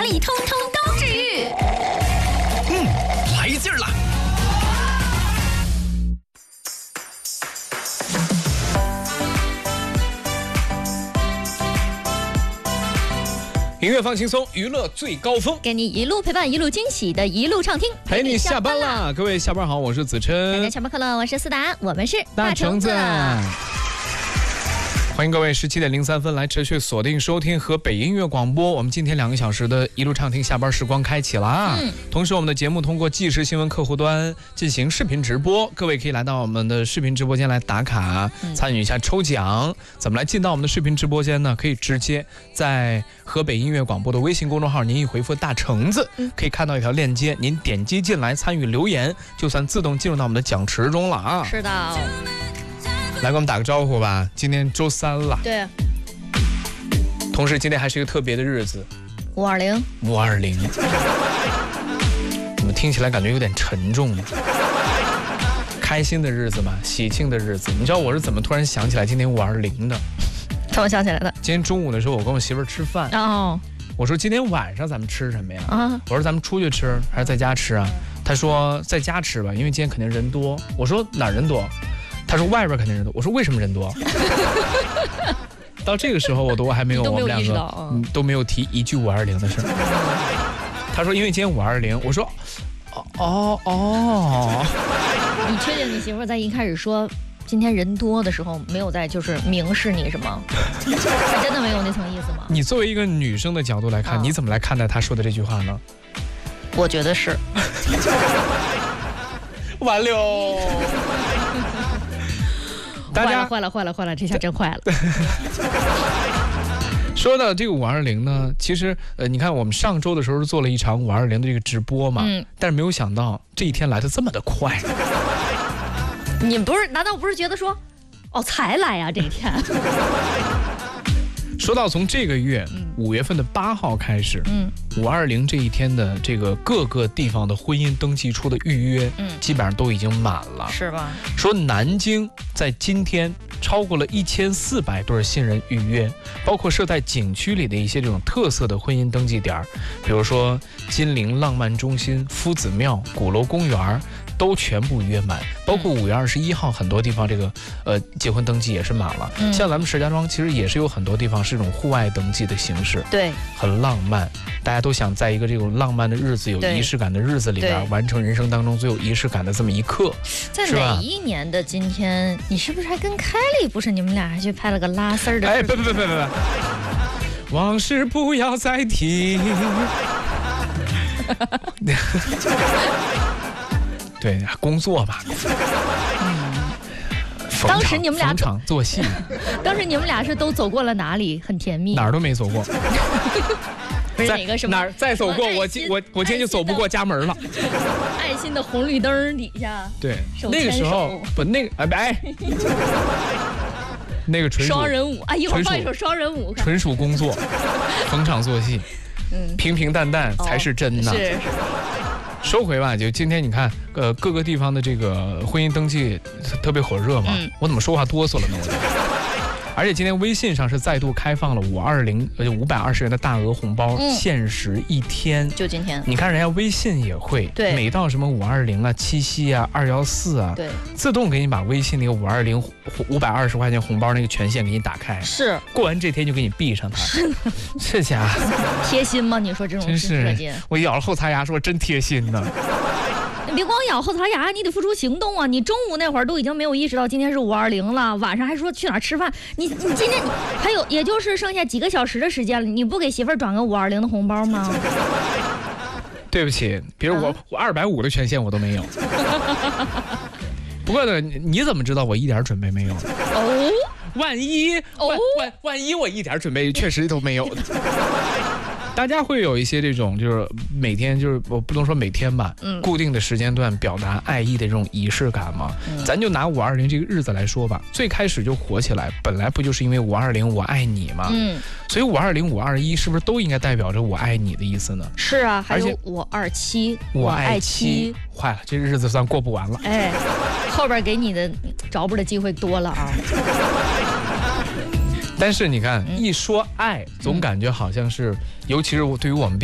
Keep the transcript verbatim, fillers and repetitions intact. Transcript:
里通通都治愈。 嗯，来劲儿了。音乐放轻松，娱乐最高峰， 给你一路陪伴，一路惊喜的一路畅听， 陪你下班啦！各位下班好，我是子琛。 大家下班快乐，我是思达，我们是大橙子。欢迎各位十七点零三分来持续锁定收听河北音乐广播。我们今天两个小时的一路畅听下班时光开启了啊！嗯、同时，我们的节目通过即时新闻客户端进行视频直播，各位可以来到我们的视频直播间来打卡，嗯、参与一下抽奖。怎么来进到我们的视频直播间呢？可以直接在河北音乐广播的微信公众号，您一回复大橙子，嗯、可以看到一条链接，您点击进来参与留言，就算自动进入到我们的奖池中了啊！ 是的。 来给我们打个招呼吧，今天周三了。 对。 同时今天还是一个特别的日子， 五二零。 五二零。怎么听起来感觉有点沉重呢？开心的日子嘛，喜庆的日子。你知道我是怎么突然想起来今天五二零的？ 怎么想起来的？ 今天中午的时候，我跟我媳妇儿吃饭。哦。我说今天晚上咱们吃什么呀？啊。我说咱们出去吃还是在家吃啊？她说在家吃吧，因为今天肯定人多。我说哪儿人多？他说外边肯定人多，我说为什么人多？到这个时候我都还没有，我们两个都、嗯、都没有提一句五二零的事。他说因为今天五二零，我说哦哦哦。 你确定你媳妇在一开始说今天人多的时候没有在就是明示你什么？他真的没有那层意思吗？ 你作为一个女生的角度来看，哦、你怎么来看待他说的这句话呢？ 我觉得是。 完了。 坏了坏了坏了坏了，这下真坏了。 说到这个五二零呢，其实呃，你看我们上周的时候做了一场五二零的这个直播嘛，嗯，但是没有想到这一天来得这么的快。 你不是难道不是觉得说，哦才来啊这一天？ 说到从这个月五月份的八号开始，嗯，五二零这一天的这个各个地方的婚姻登记处的预约，嗯，基本上都已经满了， 是吧？ 说南京在今天超过了一千四百对新人预约，包括设在景区里的一些这种特色的婚姻登记点，比如说金陵浪漫中心、夫子庙、鼓楼公园。都全部约满，包括五月二十一号很多地方这个呃结婚登记也是满了。嗯、像咱们石家庄其实也是有很多地方是这种户外登记的形式， 对， 很浪漫。大家都想在一个这种浪漫的日子、有仪式感的日子里边，完成人生当中最有仪式感的这么一刻。 在哪一年的今天，你是不是还跟凯莉不是？你们俩还去拍了个拉丝儿的？ 哎，别别别别别！往事不要再提。对，工作嘛。嗯、 当时你们俩逢场做戏。 当时你们俩是都走过了哪里？很甜蜜。 哪儿都没走过。 不是哪个什么？ 哪儿再走过，我今我我今天就走不过家门了。 爱心的红绿灯底下。 对，那个时候不那个哎哎。那个纯属双人舞啊！一会儿放一首双人舞。 纯属工作，逢场作戏。嗯，平平淡淡才是真的。 哦、是。 收回吧，就今天你看，呃，各个地方的这个婚姻登记特别火热嘛，嗯、我怎么说话哆嗦了呢？我就，而且今天微信上是再度开放了五二零呃五百二十元的大额红包，嗯、限时一天， 就今天。 你看人家微信也会， 对， 每到什么五二零啊、七夕啊、二幺四啊， 对， 自动给你把微信那个五二零五百二十块钱红包那个权限给你打开， 是， 过完这天就给你闭上它，是，这家伙贴心吗？你说这种真是，我咬了后槽牙说真贴心呢。 你别光咬后槽牙，你得付出行动啊！你中午那会儿都已经没有意识到今天是五二零了，晚上还说去哪儿吃饭，你你今天还有也就是剩下几个小时的时间了，你不给媳妇儿转个五二零的红包吗？ 对不起，比如我、啊、我二百五的权限我都没有。不过呢，你怎么知道我一点准备没有？哦，万一万万万一我一点准备确实都没有。大家会有一些这种就是每天就是我不能说每天吧，嗯，固定的时间段表达爱意的这种仪式感嘛。嗯、咱就拿五二零这个日子来说吧，最开始就火起来，本来不就是因为五二零我爱你嘛？嗯，所以五二零、五二一是不是都应该代表着我爱你的意思呢？ 是啊，还有我二七， 我爱妻，坏了，这日子算过不完了。 哎，后边给你的找补的机会多了啊。 但是你看，一说爱，总感觉好像是，尤其是对于我们